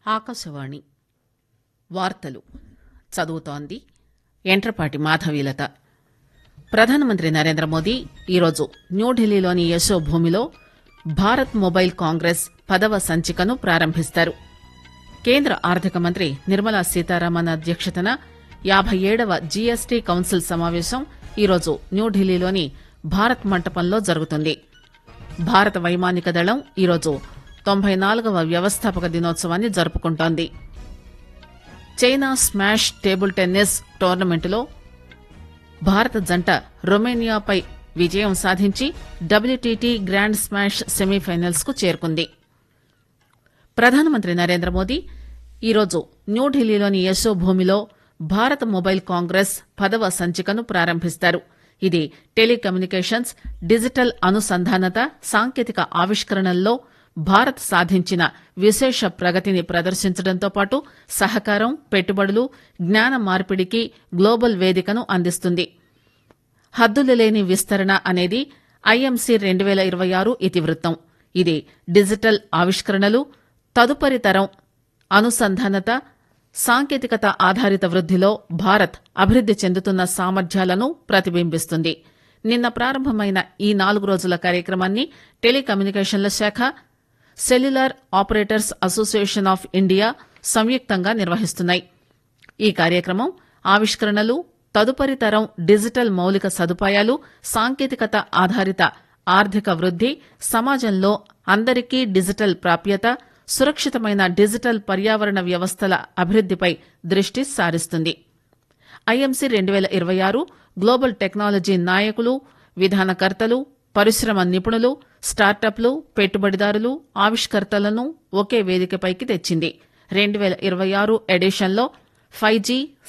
ఆకాశవాణి వార్తలు చదువుతోంది ఎంట్రపాటి మాధవీలత. ప్రధానమంత్రి నరేంద్రమోదీ ఈరోజు న్యూఢిల్లీలోని యశోభూమిలో భారత్ మొబైల్ కాంగ్రెస్ 10వ సంచికను ప్రారంభిస్తారు. కేంద్ర ఆర్థిక మంత్రి నిర్మలా సీతారామన్ అధ్యక్షతన 57వ జీఎస్టీ కౌన్సిల్ సమావేశం ఈరోజు న్యూఢిల్లీలోని భారత్ మంటపంలో జరుగుతుంది. భారత వైమానిక దళం ఈరోజు 94వ వ్యవస్థాపక దినోత్సవాన్ని జరుపుకుంటోంది. చైనా స్మాష్ టేబుల్ టెన్నిస్ టోర్నమెంటులో భారత జంట రొమేనియాపై విజయం సాధించి డబ్ల్యూటీటీ గ్రాండ్ స్మాష్ సెమీఫైనల్స్ కు చేరుకుంది. ప్రధానమంత్రి నరేంద్రమోదీ ఈరోజు న్యూఢిల్లీలోని యశోభూమిలో భారత మొబైల్ కాంగ్రెస్ 10వ సంచికను ప్రారంభిస్తారు. ఇది టెలికమ్యూనికేషన్స్, డిజిటల్ అనుసంధానత, సాంకేతిక ఆవిష్కరణల్లో భారత్ సాధించిన విశేష ప్రగతిని ప్రదర్శించడంతో పాటు సహకారం, పెట్టుబడులు, జ్ఞాన మార్పిడికి గ్లోబల్ వేదికను అందిస్తుంది. హద్దులులేని విస్తరణ అనేది ఐఎంసీ 2026 ఇతివృత్తం. ఇది డిజిటల్ ఆవిష్కరణలు, తదుపరి తరం అనుసంధానత, సాంకేతికత ఆధారిత వృద్దిలో భారత్ అభివృద్ది చెందుతున్న సామర్థ్యాలను ప్రతిబింబిస్తుంది. నిన్న ప్రారంభమైన ఈ 4 రోజుల కార్యక్రమాన్ని టెలికమ్యూనికేషన్ల శాఖ, cellular operators association of India సంయుక్తంగా నిర్వహిస్తున్నాయి. ఈ కార్యక్రమం ఆవిష్కరణలు, తదుపరి తరం డిజిటల్ మౌలిక సదుపాయాలు, సాంకేతికత ఆధారిత ఆర్థిక వృద్ది, సమాజంలో అందరికీ డిజిటల్ ప్రాప్యత, సురక్షితమైన డిజిటల్ పర్యావరణ వ్యవస్థల అభివృద్దిపై దృష్టి సారిస్తుంది. ఐఎంసీ 2026 గ్లోబల్ టెక్నాలజీ నాయకులు, విధానకర్తలు, పరిశ్రమ నిపుణులు, స్టార్టప్లు, పెట్టుబడిదారులు, ఆవిష్కర్తలను ఒకే వేదికపైకి తెచ్చింది. 2026 ఎడిషన్లో 5G,